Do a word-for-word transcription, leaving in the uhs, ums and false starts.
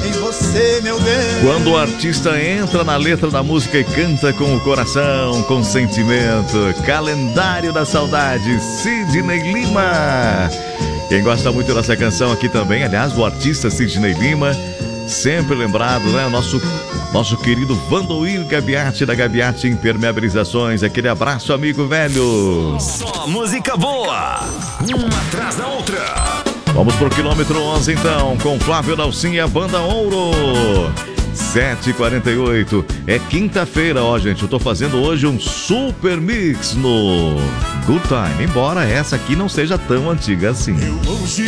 em você, meu bem. Quando o artista entra na letra da música e canta com o coração, com sentimento. Calendário da Saudade, Sidney Lima. Quem gosta muito dessa canção aqui também, aliás, o artista Sidney Lima, sempre lembrado, né? Nosso, nosso querido Vandoir Gabiati, da Gabiati Impermeabilizações. Aquele abraço, amigo velho. Só música boa, uma atrás da outra. Vamos pro quilômetro onze então, com Flávio Dalcin e a Banda Ouro. sete e quarenta e oito. É quinta-feira, ó, gente. Eu tô fazendo hoje um super mix no Good Time. Embora essa aqui não seja tão antiga assim. Eu longe